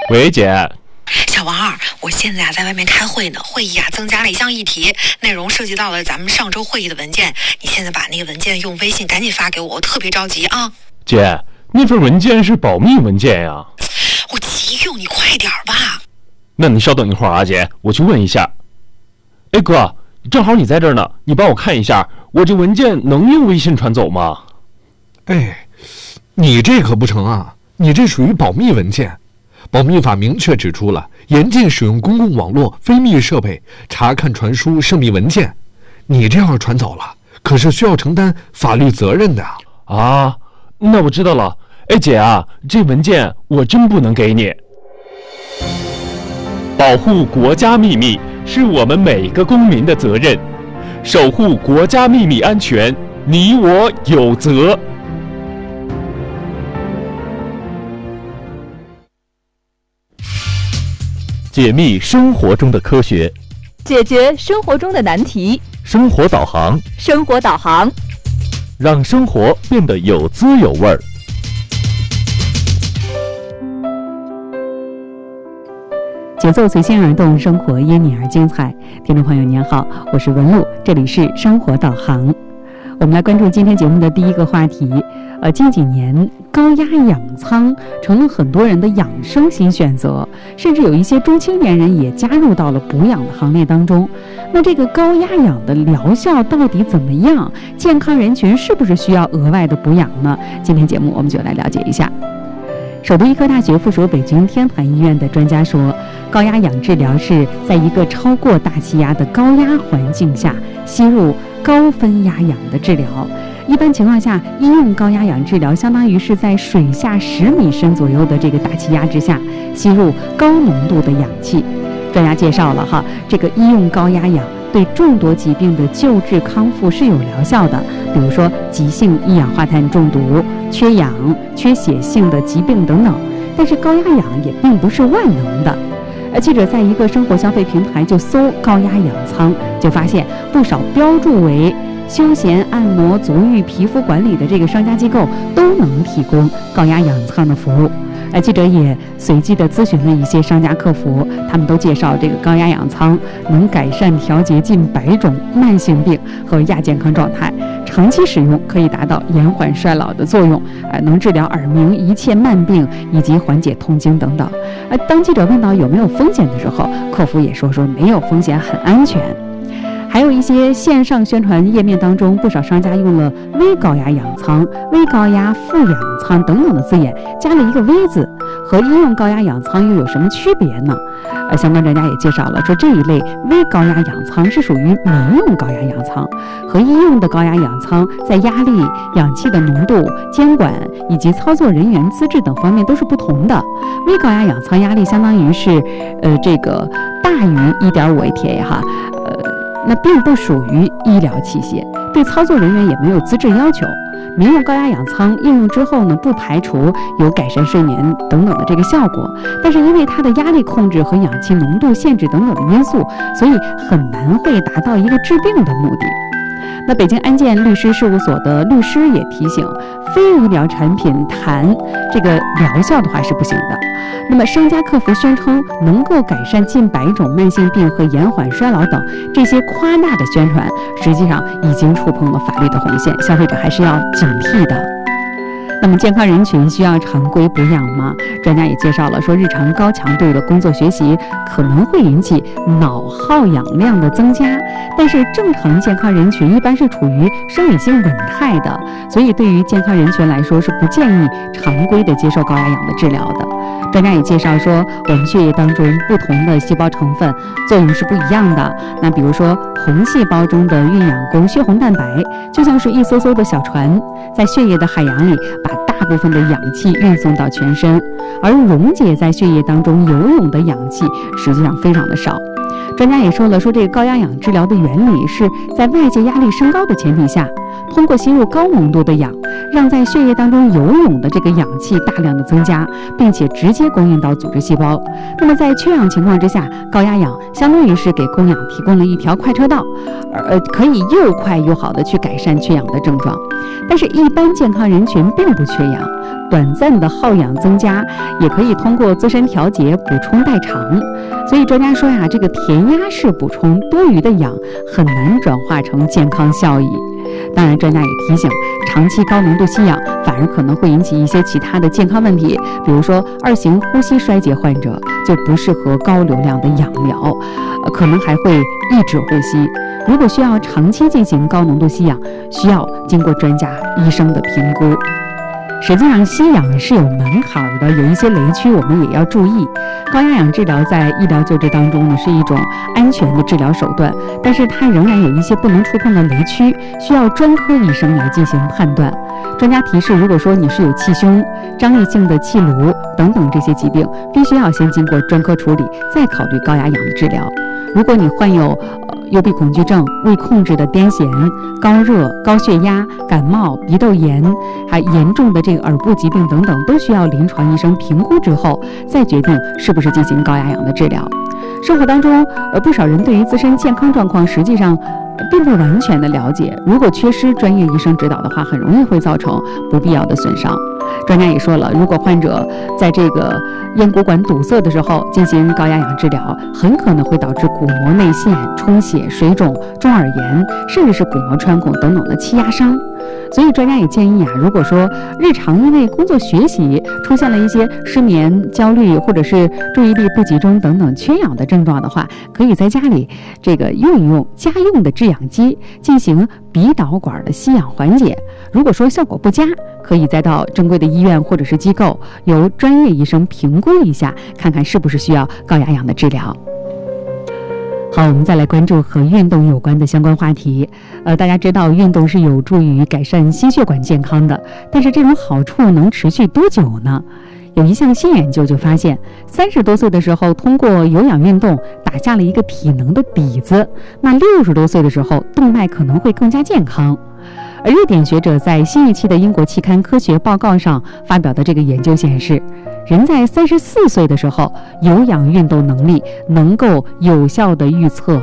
喂，姐。 小王儿，我现在在外面开会呢，会议增加了一项议题，内容涉及到了咱们上周会议的文件。你现在把那个文件用微信赶紧发给我，我特别着急啊。 姐，那份文件是保密文件呀。 我急用，你快点吧。 那你稍等一会儿啊，姐，我去问一下。哎哥，正好你在这儿呢，你帮我看一下，我这文件能用微信传走吗？ 哎，你这可不成啊，你这属于保密文件。保密法明确指出了，严禁使用公共网络、非密设备查看、传输涉密文件。你这样传走了，可是需要承担法律责任的啊。那我知道了。哎姐啊，这文件我真不能给你。保护国家秘密是我们每个公民的责任，守护国家秘密安全，你我有责。解密生活中的科学， 解决生活中的难题。 生活导航， 生活导航， 让生活变得有滋有味儿。 节奏随心而动，生活因你而精彩。听众朋友您好，我是文璐，这里是生活导航。我们来关注今天节目的第一个话题。近几年高压养仓成了很多人的养生新选择，甚至有一些中青年人也加入到了补养的行列当中。那这个高压氧的疗效到底怎么样？健康人群是不是需要额外的补养呢？今天节目我们就来了解一下。首都医科大学附属北京天坛医院的专家说，高压氧治疗是在一个超过大气压的高压环境下吸入高分压氧的治疗。一般情况下，医用高压氧治疗相当于是在水下10米深左右的这个大气压之下吸入高浓度的氧气。专家介绍了这个医用高压氧对众多疾病的救治康复是有疗效的，比如说急性一氧化碳中毒、缺氧、缺血性的疾病等等。但是高压氧也并不是万能的。记者在一个生活消费平台就搜高压氧仓，就发现不少标注为休闲按摩、足浴、皮肤管理的这个商家机构都能提供高压氧仓的服务。记者也随机的咨询了一些商家客服，他们都介绍这个高压氧仓能改善调节近100种慢性病和亚健康状态，长期使用可以达到延缓衰老的作用，能治疗耳鸣、一切慢病以及缓解痛经等等。当记者问到有没有风险的时候，客服也说没有风险，很安全。还有一些线上宣传页面当中，不少商家用了微高压氧仓、微高压负氧仓等等的字眼，加了一个微字，和医用高压氧仓又有什么区别呢？相关专家也介绍了，说这一类微高压氧仓是属于民用高压氧仓，和医用的高压氧仓在压力、氧气的浓度、监管以及操作人员资质等方面都是不同的。微高压氧仓压力相当于是这个大于1.5 ATA 那并不属于医疗器械，对操作人员也没有资质要求。民用高压氧仓应用之后呢，不排除有改善睡眠等等的这个效果，但是因为它的压力控制和氧气浓度限制等等的因素，所以很难会达到一个治病的目的。那北京安建律师事务所的律师也提醒，非医疗产品谈这个疗效的话是不行的。那么商家客服宣称能够改善近100种慢性病和延缓衰老等，这些夸大的宣传实际上已经触碰了法律的红线，消费者还是要警惕的。那么健康人群需要常规补养吗？专家也介绍了，说日常高强度的工作学习可能会引起脑耗氧量的增加，但是正常健康人群一般是处于生理性稳态的，所以对于健康人群来说是不建议常规的接受高压氧的治疗的。专家也介绍说，我们血液当中不同的细胞成分作用是不一样的。那比如说红细胞中的孕氧宫血红蛋白就像是一艘艘的小船，在血液的海洋里把大部分的氧气运送到全身，而溶解在血液当中游泳的氧气实际上非常的少。专家也说了，说这个高压氧治疗的原理是在外界压力升高的前提下， 通过吸入高浓度的氧，让在血液当中游泳的这个氧气大量的增加，并且直接供应到组织细胞。那么在缺氧情况之下，高压氧相当于是给供氧提供了一条快车道，可以又快又好的去改善缺氧的症状。但是，一般健康人群并不缺氧，短暂的耗氧增加也可以通过自身调节补充代偿。所以专家说呀，这个填鸭式补充多余的氧很难转化成健康效益。当然，专家也提醒，长期高浓度吸氧反而可能会引起一些其他的健康问题，比如说2型呼吸衰竭患者就不适合高流量的氧疗，可能还会抑制呼吸。如果需要长期进行高浓度吸氧，需要经过专家医生的评估。实际上，吸氧是有门槛的，有一些雷区我们也要注意。高压氧治疗在医疗救治当中呢是一种安全的治疗手段，但是它仍然有一些不能触碰的雷区，需要专科医生来进行判断。专家提示，如果说你是有气胸、张力性的气颅等等这些疾病，必须要先经过专科处理，再考虑高压氧的治疗。如果你患有幽闭恐惧症、未控制的癫痫、高热、高血压、感冒、鼻窦炎，还严重的这个耳部疾病等等，都需要临床医生评估之后，再决定是不是进行高压氧的治疗。生活当中，不少人对于自身健康状况实际上并不完全的了解，如果缺失专业医生指导的话，很容易会造成不必要的损伤。专家也说了，如果患者在这个咽鼓管堵塞的时候进行高压氧治疗，很可能会导致鼓膜内陷、充血、水肿、中耳炎，甚至是鼓膜穿孔等等的气压伤。所以专家也建议啊，如果说日常因为工作学习出现了一些失眠、焦虑或者是注意力不集中等等缺氧的症状的话，可以在家里这个用一用家用的制氧机进行鼻导管的吸氧缓解。如果说效果不佳，可以再到正规的医院或者是机构由专业医生评估一下，看看是不是需要高压氧的治疗。好，我们再来关注和运动有关的相关话题。大家知道运动是有助于改善心血管健康的，但是这种好处能持续多久呢？有一项新研究就发现，30多岁的时候通过有氧运动打下了一个体能的底子，那60多岁的时候动脉可能会更加健康。而瑞典学者在新一期的英国期刊《科学报告》上发表的这个研究显示，人在34岁的时候，有氧运动能力能够有效地预测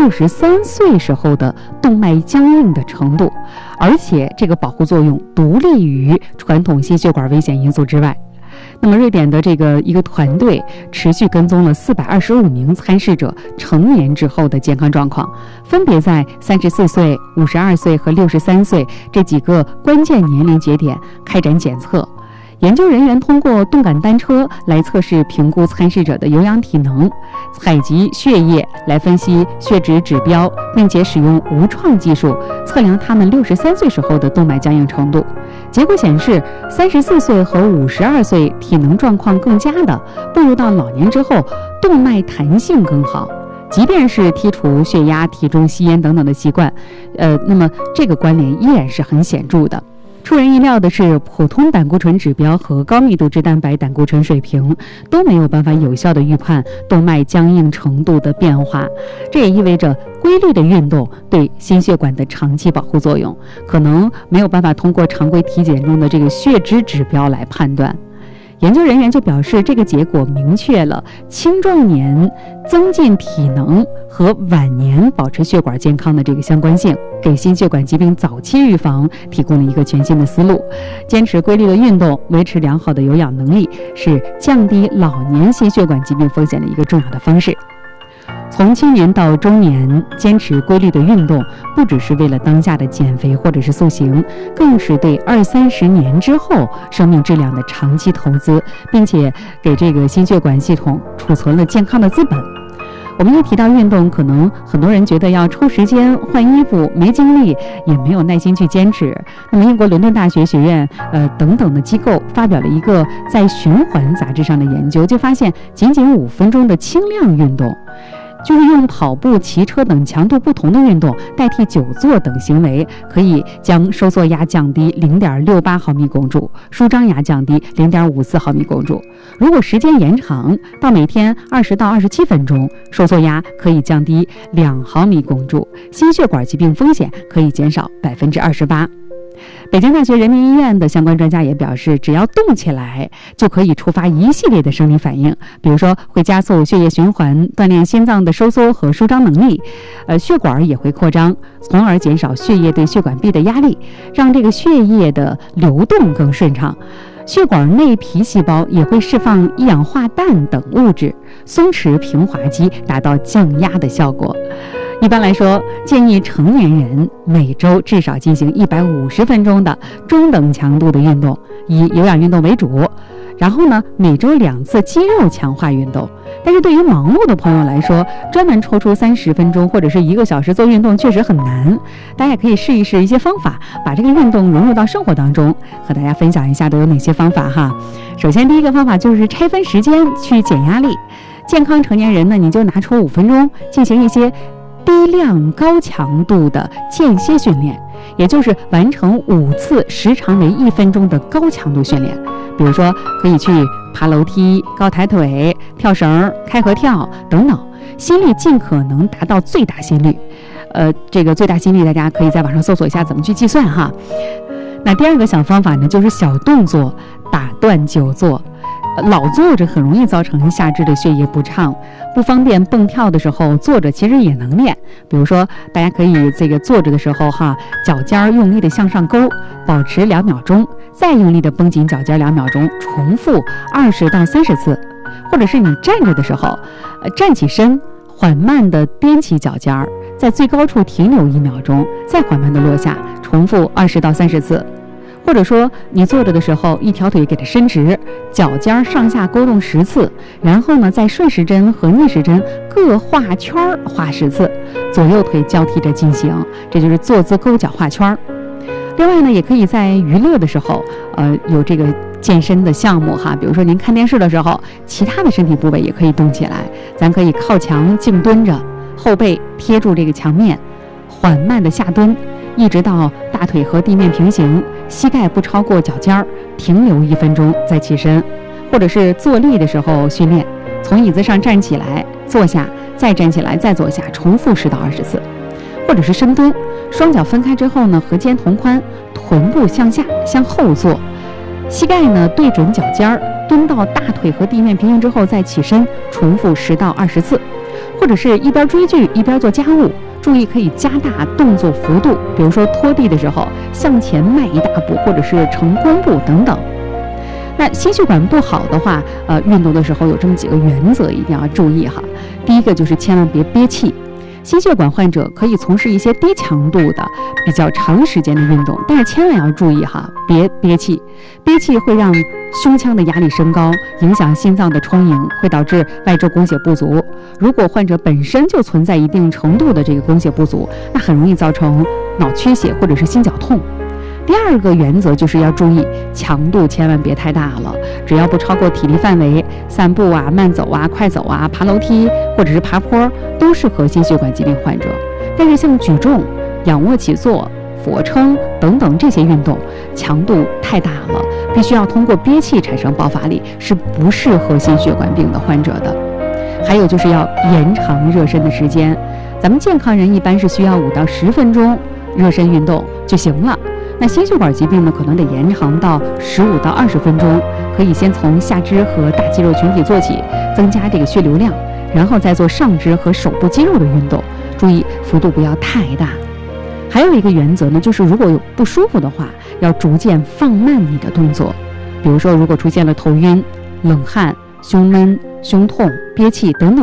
63岁时候的动脉僵硬的程度，而且这个保护作用独立于传统心血管危险因素之外。那么瑞典的这个一个团队持续跟踪了425名参试者成年之后的健康状况，分别在34岁、52岁和63岁这几个关键年龄节点开展检测。研究人员通过动感单车来测试评估参试者的有氧体能，采集血液来分析血脂指标，并且使用无创技术测量他们63岁时候的动脉僵硬程度。结果显示，34岁和52岁体能状况更佳的，步入到老年之后，动脉弹性更好。即便是剔除血压、体重、吸烟等等的习惯，那么这个关联依然是很显著的。出人意料的是，普通胆固醇指标和高密度脂蛋白胆固醇水平都没有办法有效地预判动脉僵硬程度的变化。这也意味着规律的运动对心血管的长期保护作用，可能没有办法通过常规体检中的这个血脂指标来判断。研究人员就表示，这个结果明确了青壮年增进体能和晚年保持血管健康的这个相关性，给心血管疾病早期预防提供了一个全新的思路。坚持规律的运动，维持良好的有氧能力，是降低老年心血管疾病风险的一个重要的方式。从青年到中年，坚持规律的运动，不只是为了当下的减肥或者是塑形，更是对20-30年之后生命质量的长期投资，并且给这个心血管系统储存了健康的资本。我们一提到运动，可能很多人觉得要抽时间换衣服，没精力，也没有耐心去坚持。那么英国伦敦大学学院等等的机构发表了一个在循环杂志上的研究，就发现仅仅5分钟的轻量运动， 就是用跑步、骑车等强度不同的运动代替久坐等行为，可以将收缩压降低0.68毫米汞柱，舒张压降低0.54毫米汞柱。如果时间延长到每天20到27分钟，收缩压可以降低2毫米汞柱，心血管疾病风险可以减少28%。北京大学人民医院的相关专家也表示，只要动起来就可以触发一系列的生理反应，比如说会加速血液循环，锻炼心脏的收缩和舒张能力，血管也会扩张，从而减少血液对血管壁的压力，让这个血液的流动更顺畅。血管内皮细胞也会释放一氧化氮等物质，松弛平滑肌，达到降压的效果。一般来说，建议成年人每周至少进行150分钟的中等强度的运动，以有氧运动为主。然后呢，每周2次肌肉强化运动。但是对于忙碌的朋友来说，专门抽出30分钟或者是1个小时做运动确实很难。大家也可以试一试一些方法，把这个运动融入到生活当中。和大家分享一下都有哪些方法哈。首先，第一个方法就是拆分时间去减压力。健康成年人呢，你就拿出5分钟进行一些低量高强度的间歇训练，也就是完成5次时长为1分钟的高强度训练。比如说可以去爬楼梯、高抬腿、跳绳、开合跳等等，心率尽可能达到最大心率。这个最大心率大家可以在网上搜索一下怎么去计算哈。那第二个小方法呢，就是小动作打断久坐。老坐着很容易造成下肢的血液不畅，不方便蹦跳的时候，坐着其实也能练。比如说，大家可以这个坐着的时候哈，脚尖用力的向上勾，保持2秒钟，再用力的绷紧脚尖2秒钟，重复20到30次。或者是你站着的时候，站起身，缓慢的踮起脚尖，在最高处停留1秒钟，再缓慢的落下，重复20到30次。或者说你坐着的时候，一条腿给它伸直，脚尖上下勾动10次，然后呢再顺时针和逆时针各画圈画10次，左右腿交替着进行，这就是坐姿勾脚画圈。另外呢，也可以在娱乐的时候有这个健身的项目哈，比如说您看电视的时候，其他的身体部位也可以动起来。咱可以靠墙静蹲着，后背贴住这个墙面，缓慢的下蹲，一直到大腿和地面平行，膝盖不超过脚尖，停留1分钟再起身。或者是坐立的时候训练，从椅子上站起来，坐下，再站起来，再坐下，重复10到20次。或者是深蹲，双脚分开之后呢，和肩同宽，臀部向下向后坐，膝盖呢对准脚尖，蹲到大腿和地面平行之后再起身，重复10到20次。或者是一边追剧一边做家务，注意可以加大动作幅度，比如说拖地的时候向前迈1大步，或者是成弓步等等。那心血管不好的话，运动的时候有这么几个原则一定要注意哈。第一个就是千万别憋气。心血管患者可以从事一些低强度的比较长时间的运动，但是千万要注意哈，别憋气。憋气会让胸腔的压力升高，影响心脏的充盈，会导致外周供血不足。如果患者本身就存在一定程度的这个供血不足，那很容易造成脑缺血或者是心绞痛。第二个原则就是要注意强度千万别太大了，只要不超过体力范围，散步啊、慢走啊、快走啊、爬楼梯或者是爬坡都适合心血管疾病患者。但是像举重、仰卧起坐、俯卧撑等等这些运动强度太大了，必须要通过憋气产生爆发力，是不适合心血管病的患者的。还有就是要延长热身的时间，咱们健康人一般是需要5到10分钟热身运动就行了。那心血管疾病呢，可能得延长到15到20分钟，可以先从下肢和大肌肉群体做起，增加这个血流量，然后再做上肢和手部肌肉的运动，注意幅度不要太大。还有一个原则呢，就是如果有不舒服的话，要逐渐放慢你的动作。比如说，如果出现了头晕、冷汗、胸闷、胸痛、憋气等等